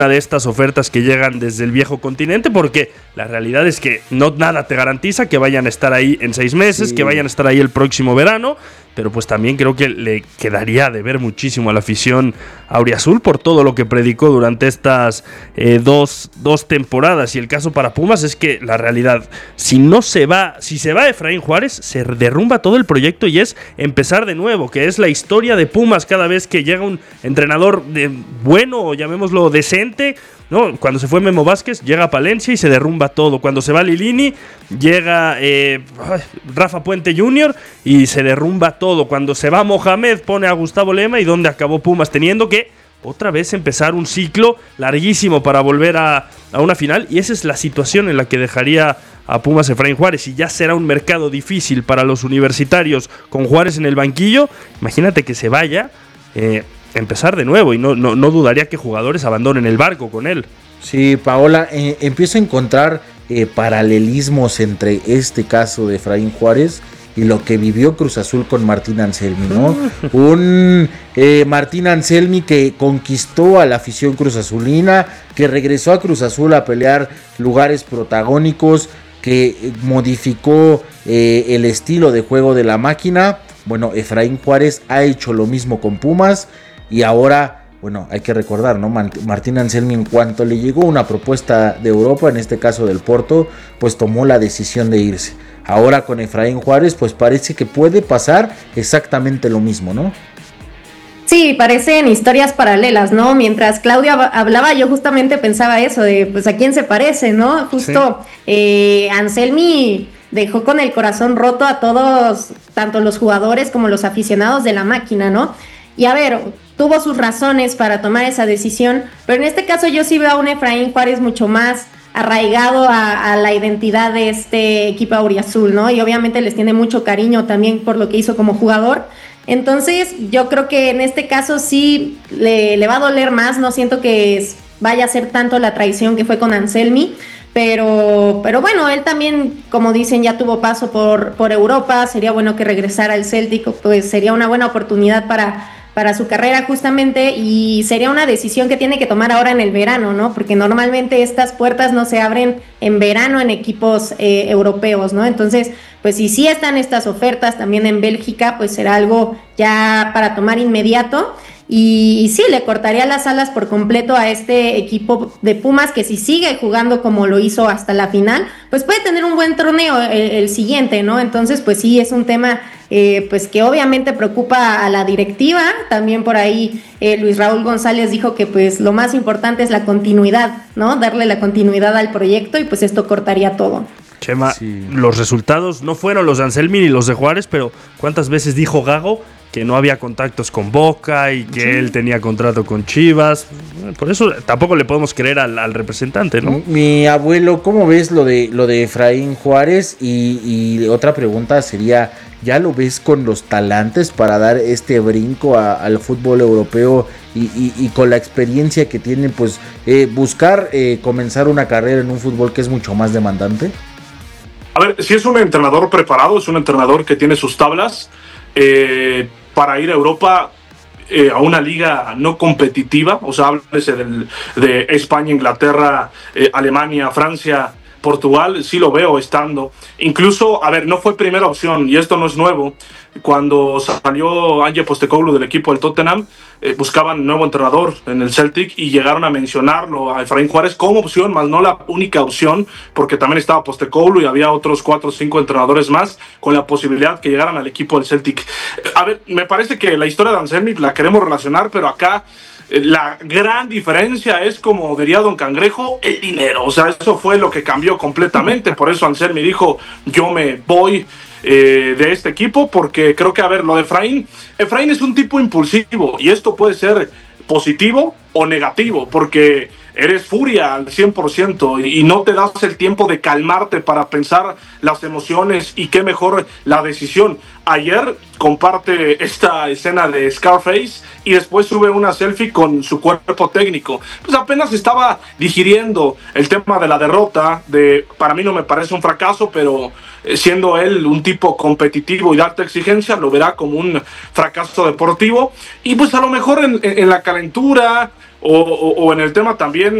de estas ofertas que llegan desde el viejo continente, porque la realidad es que no nada te garantiza que vayan a estar ahí en 6 meses, sí, que vayan a estar ahí el próximo verano, pero pues también creo que le quedaría de ver muchísimo a la afición auriazul por todo lo que predicó durante estas dos temporadas. Y el caso para Pumas es que la realidad, si se va Efraín Juárez, se derrumba todo el proyecto y es empezar de nuevo, que es la historia de Pumas cada vez que llega un entrenador bueno, o llamémoslo decente, ¿no? Cuando se fue Memo Vázquez, llega Palencia y se derrumba todo. Cuando se va Lilini, llega Rafa Puente Jr. y se derrumba todo. Cuando se va Mohamed, pone a Gustavo Lema, y donde acabó Pumas teniendo que otra vez empezar un ciclo larguísimo para volver a una final. Y esa es la situación en la que dejaría a Pumas Efraín Juárez, y ya será un mercado difícil para los universitarios con Juárez en el banquillo. Imagínate que se vaya, empezar de nuevo, y no dudaría que jugadores abandonen el barco con él. Sí, Paola, empiezo a encontrar paralelismos entre este caso de Efraín Juárez y lo que vivió Cruz Azul con Martín Anselmi, ¿no? Un Martín Anselmi que conquistó a la afición cruzazulina, que regresó a Cruz Azul a pelear lugares protagónicos, que modificó el estilo de juego de la máquina. Bueno, Efraín Juárez ha hecho lo mismo con Pumas. Y ahora, bueno, hay que recordar, ¿no? Martín Anselmi, en cuanto le llegó una propuesta de Europa, en este caso del Porto, pues tomó la decisión de irse. Ahora con Efraín Juárez, pues parece que puede pasar exactamente lo mismo, ¿no? Sí, parecen historias paralelas, ¿no? Mientras Claudia hablaba, yo justamente pensaba eso, de pues a quién se parece, ¿no? Justo sí. Anselmi dejó con el corazón roto a todos, tanto los jugadores como los aficionados de la máquina, ¿no? Y a ver, tuvo sus razones para tomar esa decisión, pero en este caso yo sí veo a un Efraín Juárez mucho más arraigado a la identidad de este equipo auriazul, ¿no? Y obviamente les tiene mucho cariño también por lo que hizo como jugador. Entonces yo creo que en este caso sí le va a doler más, no siento que vaya a ser tanto la traición que fue con Anselmi, pero bueno, él también, como dicen, ya tuvo paso por Europa, sería bueno que regresara al Celtic, pues sería una buena oportunidad para su carrera justamente, y sería una decisión que tiene que tomar ahora en el verano, ¿no? Porque normalmente estas puertas no se abren en verano en equipos europeos, ¿no? Entonces, pues si sí están estas ofertas también en Bélgica, pues será algo ya para tomar inmediato. Y sí, le cortaría las alas por completo a este equipo de Pumas, que si sigue jugando como lo hizo hasta la final, pues puede tener un buen torneo el siguiente, ¿no? Entonces, pues sí, es un tema pues que obviamente preocupa a la directiva. También por ahí Luis Raúl González dijo que pues lo más importante es la continuidad, ¿no? Darle la continuidad al proyecto, y pues esto cortaría todo. Chema, sí. Los resultados no fueron los de Anselmi ni los de Juárez, pero ¿cuántas veces dijo Gago que no había contactos con Boca y que él tenía contrato con Chivas? Por eso tampoco le podemos creer al representante, ¿no? Mi abuelo, ¿cómo ves lo de Efraín Juárez? Y otra pregunta sería, ¿ya lo ves con los talantes para dar este brinco al fútbol europeo y con la experiencia que tiene, pues buscar comenzar una carrera en un fútbol que es mucho más demandante? A ver, si es un entrenador preparado, es un entrenador que tiene sus tablas para ir a Europa, a una liga no competitiva, o sea, háblese de España, Inglaterra, Alemania, Francia, Portugal, sí lo veo estando. Incluso, a ver, no fue primera opción, y esto no es nuevo. Cuando salió Ange Postecoglou del equipo del Tottenham, buscaban nuevo entrenador en el Celtic y llegaron a mencionarlo a Efraín Juárez como opción, más no la única opción, porque también estaba Postecoglou y había otros 4 o 5 entrenadores más con la posibilidad que llegaran al equipo del Celtic. A ver, me parece que la historia de Anselmi la queremos relacionar, pero acá la gran diferencia es, como diría Don Cangrejo, el dinero. O sea, eso fue lo que cambió completamente. Por eso Anselmi dijo, yo me voy de este equipo, porque creo que, a ver, lo de Efraín es un tipo impulsivo, y esto puede ser positivo o negativo, porque eres furia al 100% y no te das el tiempo de calmarte para pensar las emociones, y qué mejor la decisión. Ayer comparte esta escena de Scarface y después sube una selfie con su cuerpo técnico. Pues apenas estaba digiriendo el tema de la derrota. Para mí no me parece un fracaso, pero siendo él un tipo competitivo y de alta exigencia, lo verá como un fracaso deportivo. Y pues a lo mejor en la calentura, o en el tema también